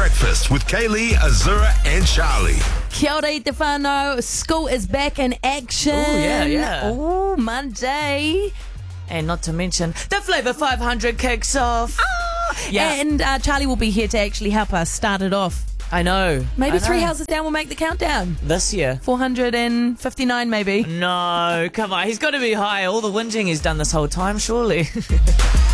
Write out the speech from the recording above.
Breakfast with Kaylee, Azura and Charlie. Kia ora i te whānau. School is back in action. Oh, yeah. Oh, Monday. And not to mention, the Flavour 500 kicks off. Yeah. And Charlie will be here to actually help us start it off. I know. Maybe I know. 3 houses down will make the countdown. This year. 459 maybe. No, come on. He's got to be high. All the whinging he's done this whole time, surely.